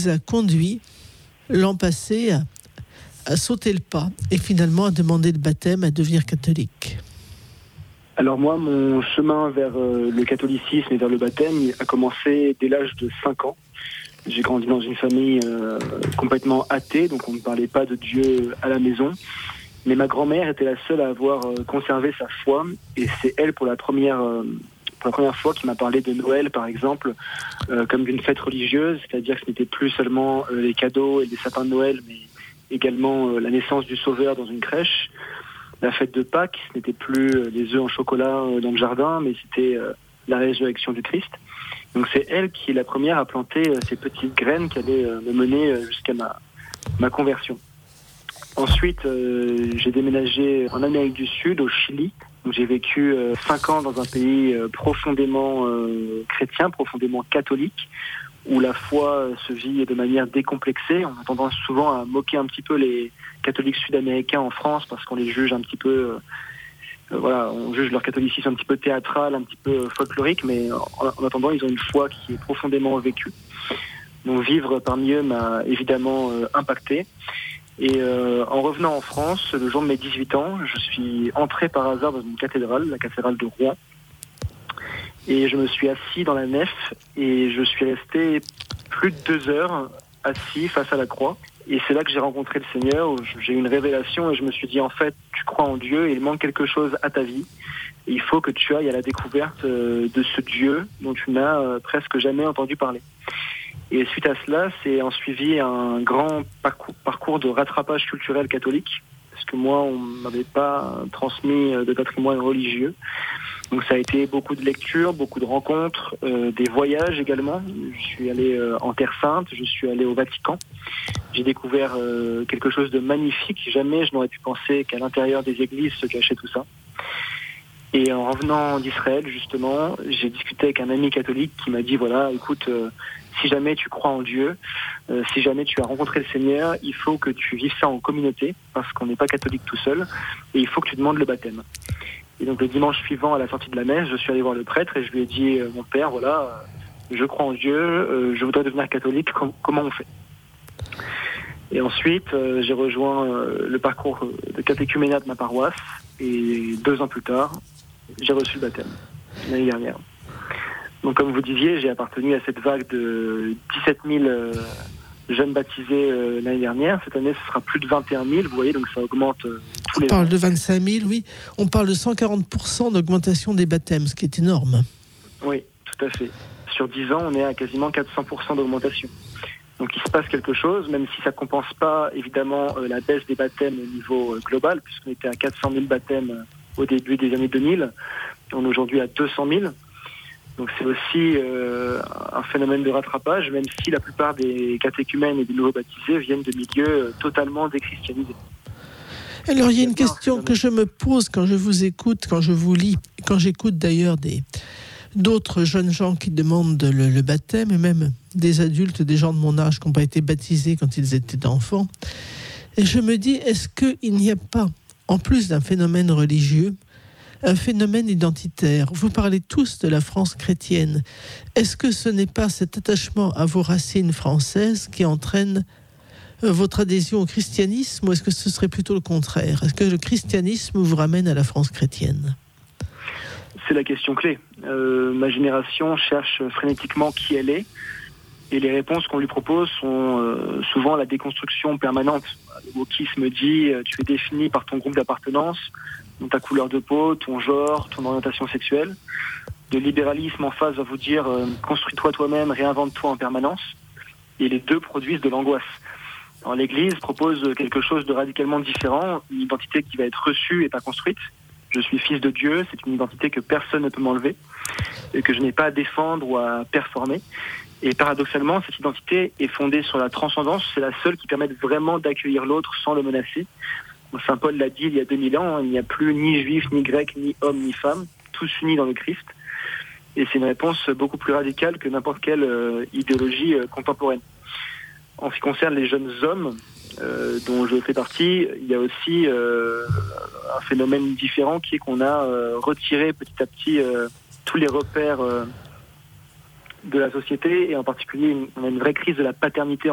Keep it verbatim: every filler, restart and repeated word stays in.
vous a conduit l'an passé à, à sauter le pas et finalement à demander le baptême, à devenir catholique? Alors moi, mon chemin vers euh, le catholicisme et vers le baptême a commencé dès l'âge de cinq ans. J'ai grandi dans une famille euh, complètement athée, donc on ne parlait pas de Dieu à la maison. Mais ma grand-mère était la seule à avoir euh, conservé sa foi, et c'est elle pour la première, euh, pour la première fois qui m'a parlé de Noël, par exemple, euh, comme d'une fête religieuse, c'est-à-dire que ce n'était plus seulement euh, les cadeaux et les sapins de Noël, mais également euh, la naissance du Sauveur dans une crèche. La fête de Pâques, ce n'était plus euh, les œufs en chocolat euh, dans le jardin, mais c'était euh, la résurrection du Christ. Donc c'est elle qui est la première à planter euh, ces petites graines qui allaient euh, me mener euh, jusqu'à ma, ma conversion. Ensuite, euh, j'ai déménagé en Amérique du Sud, au Chili. Donc, j'ai vécu euh, cinq ans dans un pays euh, profondément euh, chrétien, profondément catholique, où la foi euh, se vit de manière décomplexée. On a tendance souvent à moquer un petit peu les catholiques sud-américains en France parce qu'on les juge un petit peu, euh, euh, voilà, on juge leur catholicisme un petit peu théâtral, un petit peu folklorique, mais en, en attendant, ils ont une foi qui est profondément vécue. Donc, vivre parmi eux m'a évidemment euh, impacté. Et euh, en revenant en France, le jour de mes dix-huit ans, je suis entré par hasard dans une cathédrale, la cathédrale de Rouen. Et je me suis assis dans la nef et je suis resté plus de deux heures assis face à la croix. Et c'est là que j'ai rencontré le Seigneur, où j'ai eu une révélation et je me suis dit, en fait, tu crois en Dieu et il manque quelque chose à ta vie. Et il faut que tu ailles à la découverte de ce Dieu dont tu n'as presque jamais entendu parler. Et suite à cela, c'est en suivi un grand parcours, parcours de rattrapage culturel catholique, parce que moi, on ne m'avait pas transmis de patrimoine religieux. Donc ça a été beaucoup de lectures, beaucoup de rencontres, euh, des voyages également. Je suis allé euh, en Terre Sainte, je suis allé au Vatican. J'ai découvert euh, quelque chose de magnifique. Jamais je n'aurais pu penser qu'à l'intérieur des églises se cachait tout ça. Et en revenant d'Israël, justement, j'ai discuté avec un ami catholique qui m'a dit, voilà, écoute, euh, si jamais tu crois en Dieu, euh, si jamais tu as rencontré le Seigneur, il faut que tu vives ça en communauté, parce qu'on n'est pas catholique tout seul, et il faut que tu demandes le baptême. Et donc le dimanche suivant, à la sortie de la messe, je suis allé voir le prêtre et je lui ai dit, euh, mon père, voilà, euh, je crois en Dieu, euh, je voudrais devenir catholique, com- comment on fait ? Et ensuite, euh, j'ai rejoint euh, le parcours de catéchuménat de ma paroisse, et deux ans plus tard, j'ai reçu le baptême, l'année dernière. Donc comme vous disiez, j'ai appartenu à cette vague de dix-sept mille euh, jeunes baptisés euh, l'année dernière. Cette année, ce sera plus de vingt et un mille, vous voyez, donc ça augmente euh, tous les ans. On parle de vingt-cinq mille, oui. On parle de cent quarante pour cent d'augmentation des baptêmes, ce qui est énorme. Oui, tout à fait. Sur dix ans, on est à quasiment quatre cents pour cent d'augmentation. Donc il se passe quelque chose, même si ça ne compense pas évidemment euh, la baisse des baptêmes au niveau euh, global, puisqu'on était à quatre cent mille baptêmes euh, au début des années deux mille. On est aujourd'hui à deux cent mille. Donc c'est aussi euh, un phénomène de rattrapage, même si la plupart des catéchumènes et des nouveaux baptisés viennent de milieux euh, totalement déchristianisés. Alors il y a une question que je me pose quand je vous écoute, quand je vous lis, quand j'écoute d'ailleurs des, d'autres jeunes gens qui demandent le, le baptême, et même des adultes, des gens de mon âge qui n'ont pas été baptisés quand ils étaient enfants. Et je me dis, est-ce qu'il n'y a pas, en plus d'un phénomène religieux, un phénomène identitaire? Vous parlez tous de la France chrétienne. Est-ce que ce n'est pas cet attachement à vos racines françaises qui entraîne votre adhésion au christianisme, ou est-ce que ce serait plutôt le contraire? Est-ce que le christianisme vous ramène à la France chrétienne? C'est la question clé. Euh, ma génération cherche frénétiquement qui elle est, et les réponses qu'on lui propose sont euh, souvent la déconstruction permanente. Le wokisme dit euh, tu es défini par ton groupe d'appartenance, ta couleur de peau, ton genre, ton orientation sexuelle. Le libéralisme en face va vous dire euh, construis-toi toi-même, réinvente-toi en permanence. Et les deux produisent de l'angoisse. Alors, l'Église propose quelque chose de radicalement différent, une identité qui va être reçue et pas construite. Je suis fils de Dieu, c'est une identité que personne ne peut m'enlever et que je n'ai pas à défendre ou à performer. Et paradoxalement, cette identité est fondée sur la transcendance, c'est la seule qui permet vraiment d'accueillir l'autre sans le menacer. Saint Paul l'a dit il y a deux mille ans, il n'y a plus ni juif, ni grec, ni homme, ni femme, tous unis dans le Christ. Et c'est une réponse beaucoup plus radicale que n'importe quelle euh, idéologie euh, contemporaine. En ce qui concerne les jeunes hommes, euh, dont je fais partie, il y a aussi euh, un phénomène différent qui est qu'on a euh, retiré petit à petit euh, tous les repères euh, de la société, et en particulier une, on a une vraie crise de la paternité